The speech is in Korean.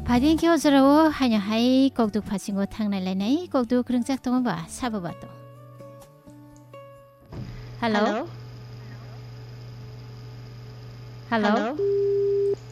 바딘 키워서라고 하냐 하이 꼭두 파친고 탕날래네 꼭두 그런 짝동은 봐 사봐봐도 할로 Hello? 할로